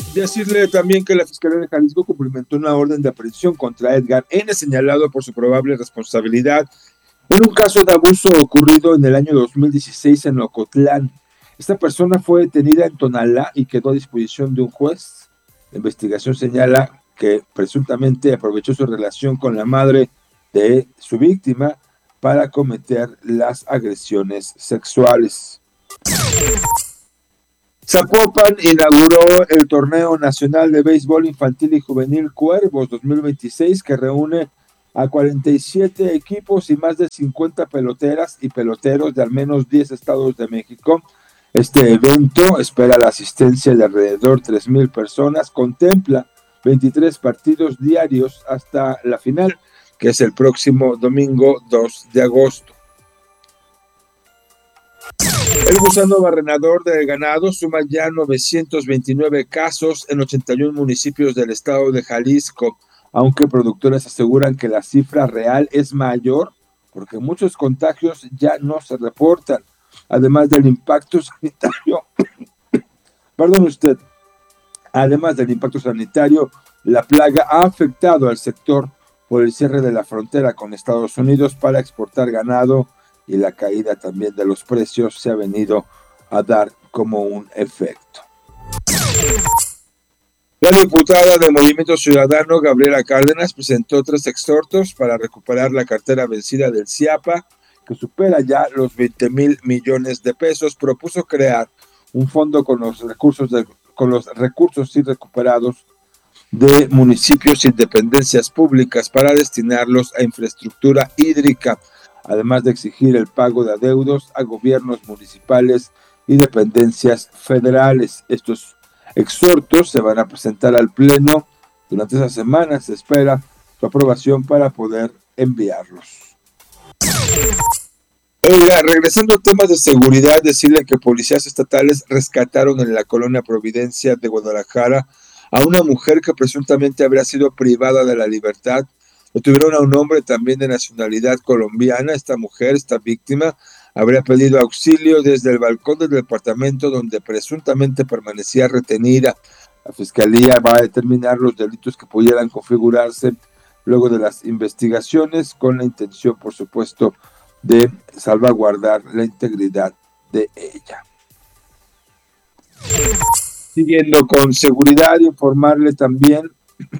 Decirle también que la Fiscalía de Jalisco cumplimentó una orden de aprehensión contra Edgar N., señalado por su probable responsabilidad en un caso de abuso ocurrido en el año 2016 en Ocotlán. Esta persona fue detenida en Tonalá y quedó a disposición de un juez. La investigación señala que presuntamente aprovechó su relación con la madre de su víctima para cometer las agresiones sexuales. Zapopan inauguró el Torneo Nacional de Béisbol Infantil y Juvenil Cuervos 2026, que reúne a 47 equipos y más de 50 peloteras y peloteros de al menos 10 estados de México. Este evento espera la asistencia de alrededor 3,000 personas, contempla 23 partidos diarios hasta la final, que es el próximo domingo 2 de agosto. El gusano barrenador de ganado suma ya 929 casos en 81 municipios del estado de Jalisco, aunque productores aseguran que la cifra real es mayor porque muchos contagios ya no se reportan, además del impacto sanitario. Además del impacto sanitario, la plaga ha afectado al sector por el cierre de la frontera con Estados Unidos para exportar ganado, y la caída también de los precios se ha venido a dar como un efecto. La diputada del Movimiento Ciudadano, Gabriela Cárdenas, presentó 3 exhortos para recuperar la cartera vencida del CIAPA, que supera ya los 20,000 millones de pesos. Propuso crear un fondo con los recursos irrecuperados de municipios y dependencias públicas para destinarlos a infraestructura hídrica, además de exigir el pago de adeudos a gobiernos municipales y dependencias federales. Estos exhortos se van a presentar al Pleno durante esa semana. Se espera su aprobación para poder enviarlos. Oiga, regresando a temas de seguridad, decirle que policías estatales rescataron en la colonia Providencia de Guadalajara a una mujer que presuntamente habría sido privada de la libertad. Detuvieron a un hombre también de nacionalidad colombiana. Esta mujer, esta víctima, habría pedido auxilio desde el balcón del departamento donde presuntamente permanecía retenida. La fiscalía va a determinar los delitos que pudieran configurarse luego de las investigaciones, con la intención, por supuesto, de salvaguardar la integridad de ella. Siguiendo con seguridad, informarle también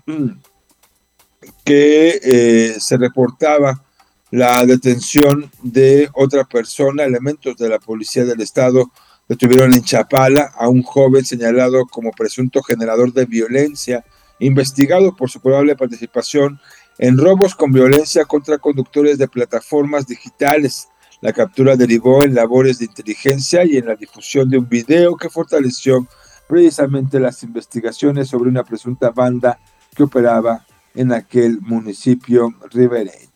que se reportaba la detención de otra persona. Elementos de la policía del estado detuvieron en Chapala a un joven señalado como presunto generador de violencia, investigado por su probable participación en robos con violencia contra conductores de plataformas digitales. La captura derivó en labores de inteligencia y en la difusión de un video que fortaleció precisamente las investigaciones sobre una presunta banda que operaba en aquel municipio ribereño.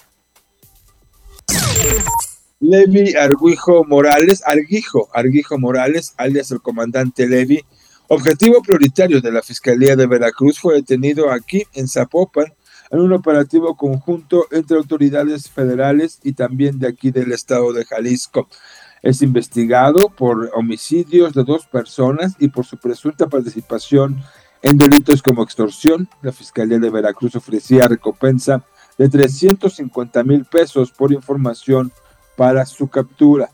Levi Arguijo Morales, alias el comandante Levi, objetivo prioritario de la Fiscalía de Veracruz, fue detenido aquí en Zapopan en un operativo conjunto entre autoridades federales y también de aquí del estado de Jalisco. Es investigado por homicidios de 2 personas y por su presunta participación en delitos como extorsión. La Fiscalía de Veracruz ofrecía recompensa de 350,000 pesos por información para su captura.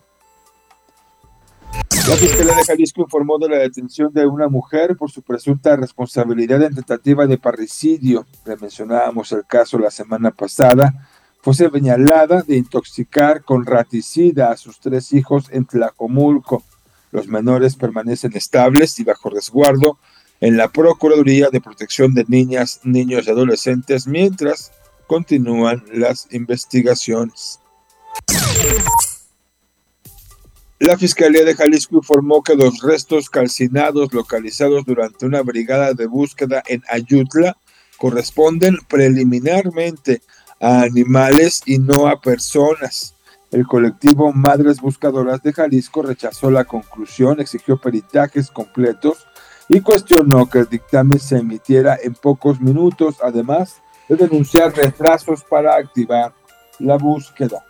La Fiscalía de Jalisco informó de la detención de una mujer por su presunta responsabilidad en tentativa de parricidio. Le mencionábamos el caso la semana pasada. Fue señalada de intoxicar con raticida a sus 3 hijos en Tlajomulco. Los menores permanecen estables y bajo resguardo en la Procuraduría de Protección de Niñas, Niños y Adolescentes mientras continúan las investigaciones. La Fiscalía de Jalisco informó que los restos calcinados localizados durante una brigada de búsqueda en Ayutla corresponden preliminarmente a animales y no a personas. El colectivo Madres Buscadoras de Jalisco rechazó la conclusión, exigió peritajes completos y cuestionó que el dictamen se emitiera en pocos minutos, además de denunciar retrasos para activar la búsqueda.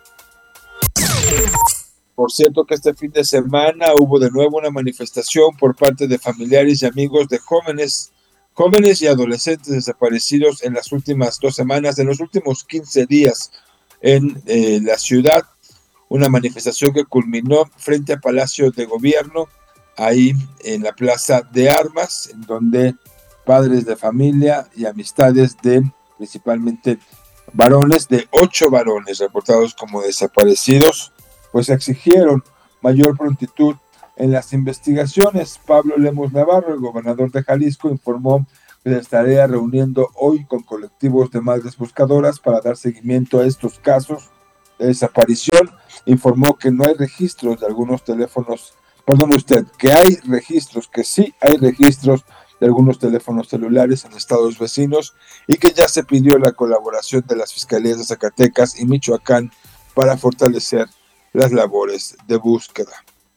Por cierto que este fin de semana hubo de nuevo una manifestación por parte de familiares y amigos de jóvenes Jóvenes y adolescentes desaparecidos en las últimas 2 semanas, en los últimos 15 días en la ciudad. Una manifestación que culminó frente al Palacio de Gobierno, ahí en la Plaza de Armas, en donde padres de familia y amistades de principalmente varones, de 8 varones reportados como desaparecidos, pues exigieron mayor prontitud en las investigaciones. Pablo Lemos Navarro, el gobernador de Jalisco, informó que se estaría reuniendo hoy con colectivos de madres buscadoras para dar seguimiento a estos casos de desaparición. Informó que no hay registros de algunos teléfonos, perdone usted, que hay registros, que sí hay registros de algunos teléfonos celulares en estados vecinos y que ya se pidió la colaboración de las fiscalías de Zacatecas y Michoacán para fortalecer las labores de búsqueda.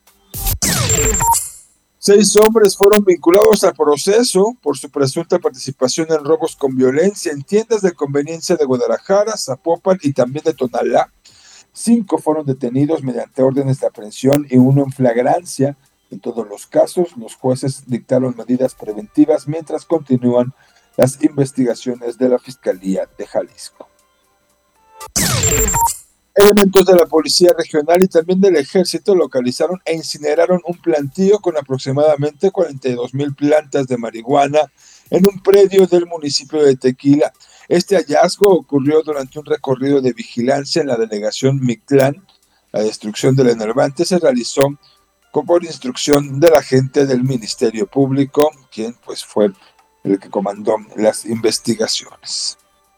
6 hombres fueron vinculados al proceso por su presunta participación en robos con violencia en tiendas de conveniencia de Guadalajara, Zapopan y también de Tonalá. 5 fueron detenidos mediante órdenes de aprehensión y 1 en flagrancia. En todos los casos, los jueces dictaron medidas preventivas mientras continúan las investigaciones de la Fiscalía de Jalisco. Elementos de la Policía Regional y también del Ejército localizaron e incineraron un plantío con aproximadamente 42,000 plantas de marihuana en un predio del municipio de Tequila. Este hallazgo ocurrió durante un recorrido de vigilancia en la delegación Mictlán. La destrucción del enervante se realizó por instrucción del agente del Ministerio Público, quien pues fue el que comandó las investigaciones.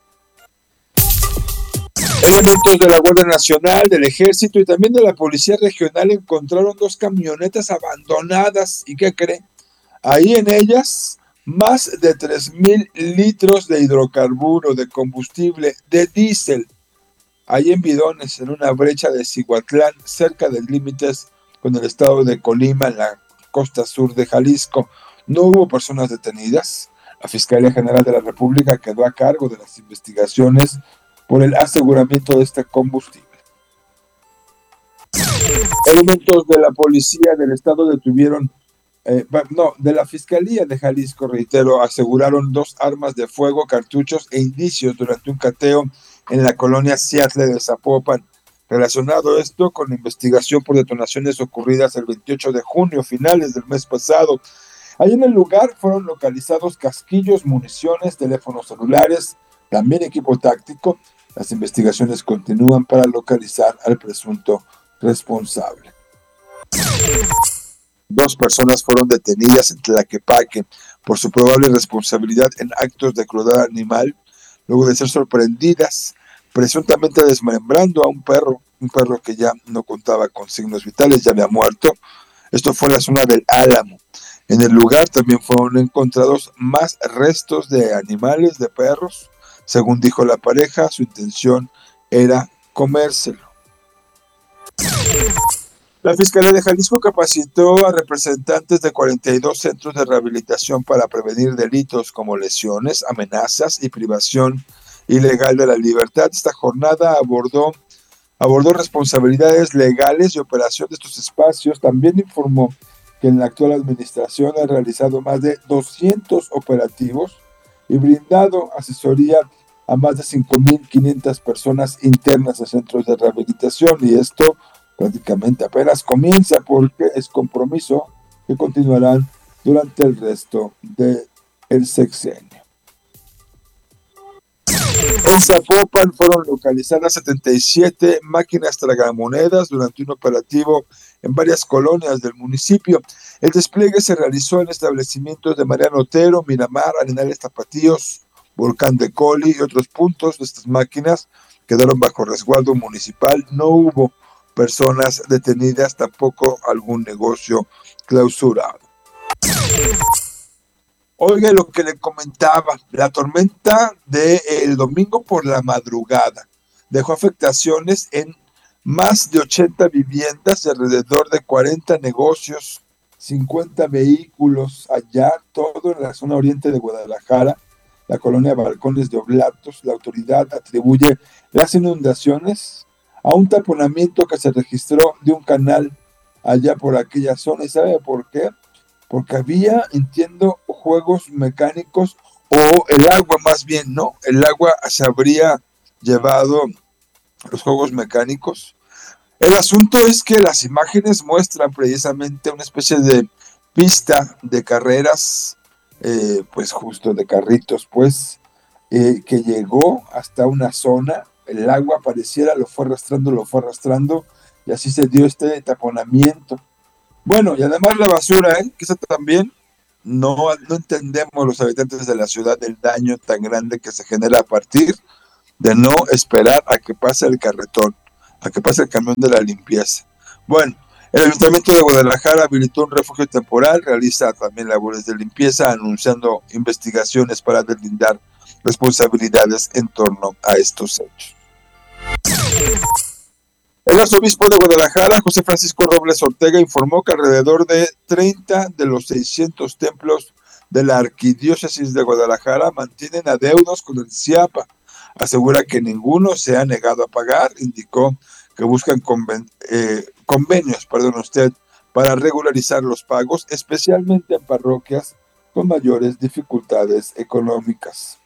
Elementos de la Guardia Nacional, del Ejército y también de la Policía Regional encontraron 2 camionetas abandonadas. ¿Y qué creen? Ahí en ellas, más de 3,000 litros de hidrocarburo, de combustible, de diésel. Ahí en bidones, en una brecha de Cihuatlán, cerca de límites con el estado de Colima, en la costa sur de Jalisco. No hubo personas detenidas. La Fiscalía General de la República quedó a cargo de las investigaciones por el aseguramiento de este combustible. Elementos de la policía del estado detuvieron, de la Fiscalía de Jalisco, reitero, aseguraron 2 armas de fuego, cartuchos e indicios durante un cateo en la colonia Seattle de Zapopan. Relacionado esto con la investigación por detonaciones ocurridas el 28 de junio, finales del mes pasado. Ahí en el lugar fueron localizados casquillos, municiones, teléfonos celulares, también equipo táctico. Las investigaciones continúan para localizar al presunto responsable. 2 personas fueron detenidas en Tlaquepaque por su probable responsabilidad en actos de crueldad animal, luego de ser sorprendidas presuntamente desmembrando a un perro que ya no contaba con signos vitales, ya había muerto. Esto fue en la zona del Álamo. En el lugar también fueron encontrados más restos de animales, de perros. Según dijo la pareja, su intención era comérselo. La Fiscalía de Jalisco capacitó a representantes de 42 centros de rehabilitación para prevenir delitos como lesiones, amenazas y privación ilegal de la libertad. Esta jornada abordó responsabilidades legales y operación de estos espacios. También informó que en la actual administración ha realizado más de 200 operativos y brindado asesoría a más de 5,500 personas internas a centros de rehabilitación, y esto prácticamente apenas comienza porque es compromiso que continuarán durante el resto del sexenio. En Zapopan fueron localizadas 77 máquinas tragamonedas durante un operativo en varias colonias del municipio. El despliegue se realizó en establecimientos de Mariano Otero, Miramar, Arenales Tapatíos, Volcán de Coli y otros puntos. De estas máquinas quedaron bajo resguardo municipal. No hubo personas detenidas, tampoco algún negocio clausurado. Oiga lo que le comentaba, la tormenta del domingo por la madrugada dejó afectaciones en más de 80 viviendas y alrededor de 40 negocios, 50 vehículos allá, todo en la zona oriente de Guadalajara, la colonia Balcones de Oblatos. La autoridad atribuye las inundaciones a un taponamiento que se registró de un canal allá por aquella zona. ¿Y sabe por qué? Porque había, entiendo, juegos mecánicos, o el agua más bien, ¿no? El agua se habría llevado los juegos mecánicos. El asunto es que las imágenes muestran precisamente una especie de pista de carreras, pues justo de carritos, pues, que llegó hasta una zona, el agua pareciera lo fue arrastrando, y así se dio este taponamiento. Bueno, y además la basura, que eso también no entendemos los habitantes de la ciudad el daño tan grande que se genera a partir de no esperar a que pase el carretón, a que pase el camión de la limpieza. Bueno, el Ayuntamiento de Guadalajara habilitó un refugio temporal, realiza también labores de limpieza, anunciando investigaciones para deslindar responsabilidades en torno a estos hechos. El arzobispo de Guadalajara, José Francisco Robles Ortega, informó que alrededor de 30 de los 600 templos de la arquidiócesis de Guadalajara mantienen adeudos con el CIAPA. Asegura que ninguno se ha negado a pagar. Indicó que buscan convenios para regularizar los pagos, especialmente en parroquias con mayores dificultades económicas.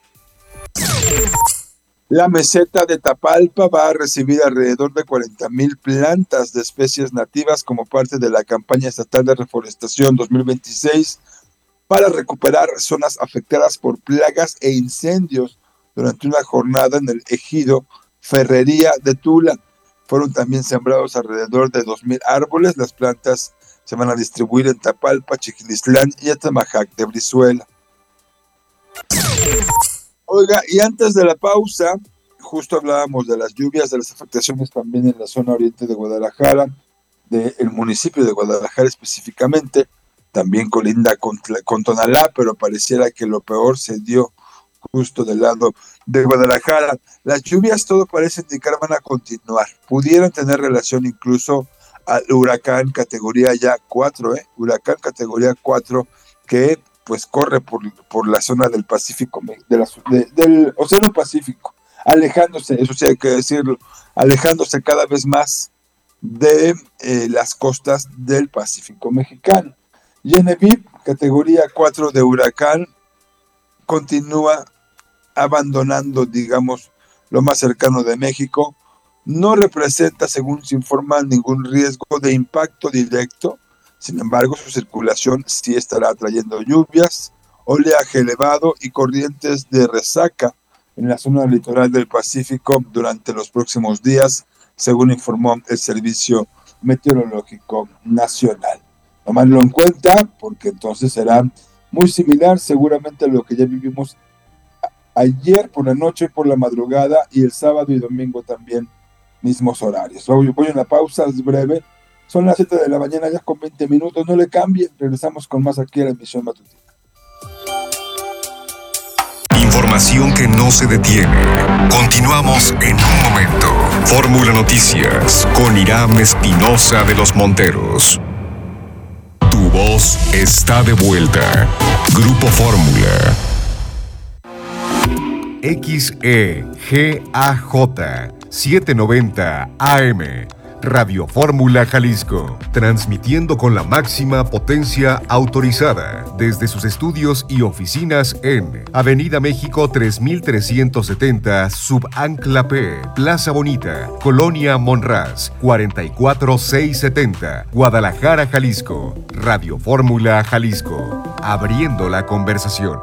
La meseta de Tapalpa va a recibir alrededor de 40,000 plantas de especies nativas como parte de la campaña estatal de reforestación 2026 para recuperar zonas afectadas por plagas e incendios durante una jornada en el ejido Ferrería de Tula. Fueron también sembrados alrededor de 2,000 árboles. Las plantas se van a distribuir en Tapalpa, Chiquilistlán y Atemajac de Brizuela. Oiga, y antes de la pausa, justo hablábamos de las lluvias, de las afectaciones también en la zona oriente de Guadalajara, del municipio de Guadalajara específicamente, también colinda con Tonalá, pero pareciera que lo peor se dio justo del lado de Guadalajara. Las lluvias, todo parece indicar, van a continuar. Pudieran tener relación incluso al huracán categoría ya 4, huracán categoría 4, que pues corre por la zona del Pacífico, del Océano Pacífico, alejándose, eso sí hay que decirlo, alejándose cada vez más de las costas del Pacífico mexicano. Genevieve, categoría 4 de huracán, continúa abandonando, digamos, lo más cercano de México. No representa, según se informa, ningún riesgo de impacto directo. Sin embargo, su circulación sí estará trayendo lluvias, oleaje elevado y corrientes de resaca en la zona litoral del Pacífico durante los próximos días, según informó el Servicio Meteorológico Nacional. Tomarlo en cuenta, porque entonces será muy similar seguramente a lo que ya vivimos ayer por la noche y por la madrugada, y el sábado y domingo también, mismos horarios. Voy a una pausa, es breve. Son las 7 de la mañana, ya con 20 minutos. No le cambien. Regresamos con más aquí a la emisión matutina. Información que no se detiene. Continuamos en un momento. Fórmula Noticias con Irán Espinosa de los Monteros. Tu voz está de vuelta. Grupo Fórmula. XEGAJ 790 AM. Radio Fórmula Jalisco, transmitiendo con la máxima potencia autorizada desde sus estudios y oficinas en Avenida México 3370, Subancla P, Plaza Bonita, Colonia Monraz, 44670, Guadalajara, Jalisco. Radio Fórmula Jalisco, abriendo la conversación.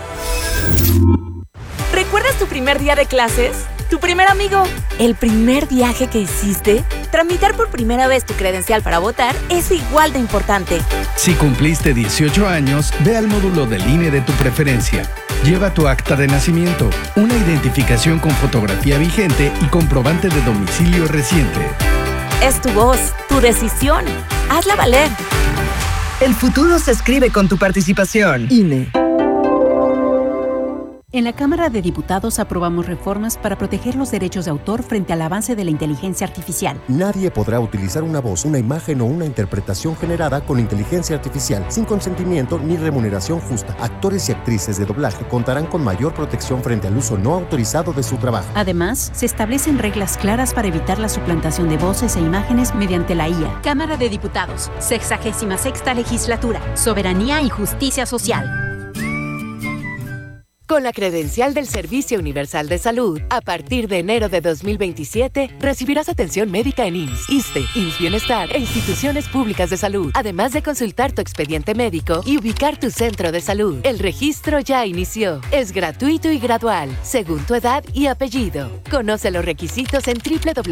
¿Recuerdas tu primer día de clases? ¿Tu primer amigo? ¿El primer viaje que hiciste? Tramitar por primera vez tu credencial para votar es igual de importante. Si cumpliste 18 años, ve al módulo del INE de tu preferencia. Lleva tu acta de nacimiento, una identificación con fotografía vigente y comprobante de domicilio reciente. Es tu voz, tu decisión. Hazla valer. El futuro se escribe con tu participación. INE. En la Cámara de Diputados aprobamos reformas para proteger los derechos de autor frente al avance de la inteligencia artificial. Nadie podrá utilizar una voz, una imagen o una interpretación generada con inteligencia artificial sin consentimiento ni remuneración justa. Actores y actrices de doblaje contarán con mayor protección frente al uso no autorizado de su trabajo. Además, se establecen reglas claras para evitar la suplantación de voces e imágenes mediante la IA. Cámara de Diputados, 66ª Legislatura, Soberanía y Justicia Social. Con la credencial del Servicio Universal de Salud, a partir de enero de 2027, recibirás atención médica en IMSS, ISSSTE, IMSS Bienestar e instituciones públicas de salud, además de consultar tu expediente médico y ubicar tu centro de salud. El registro ya inició. Es gratuito y gradual, según tu edad y apellido. Conoce los requisitos en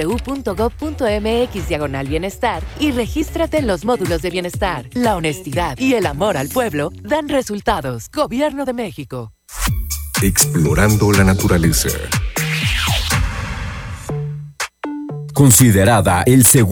www.gov.mx/bienestar y regístrate en los módulos de bienestar. La honestidad y el amor al pueblo dan resultados. Gobierno de México. Explorando la naturaleza. Considerada el segundo